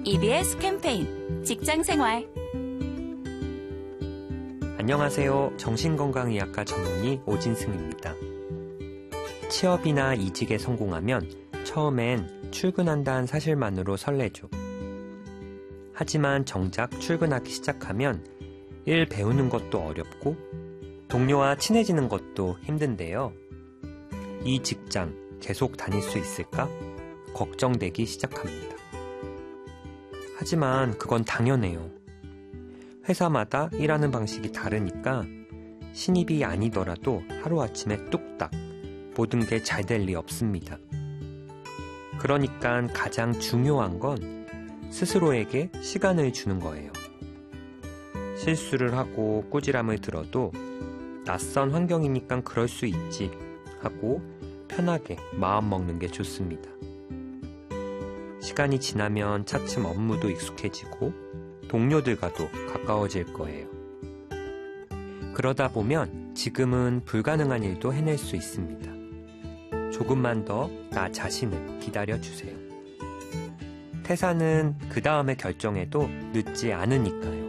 EBS 캠페인 직장생활. 안녕하세요. 정신건강의학과 전문의 오진승입니다. 취업이나 이직에 성공하면 처음엔 출근한다는 사실만으로 설레죠. 하지만 정작 출근하기 시작하면 일 배우는 것도 어렵고 동료와 친해지는 것도 힘든데요. 이 직장 계속 다닐 수 있을까? 걱정되기 시작합니다. 하지만 그건 당연해요. 회사마다 일하는 방식이 다르니까 신입이 아니더라도 하루아침에 뚝딱 모든 게 잘 될 리 없습니다. 그러니까 가장 중요한 건 스스로에게 시간을 주는 거예요. 실수를 하고 꾸지람을 들어도 낯선 환경이니까 그럴 수 있지 하고 편하게 마음 먹는 게 좋습니다. 시간이 지나면 차츰 업무도 익숙해지고 동료들과도 가까워질 거예요. 그러다 보면 지금은 불가능한 일도 해낼 수 있습니다. 조금만 더 나 자신을 기다려주세요. 퇴사는 그 다음에 결정해도 늦지 않으니까요.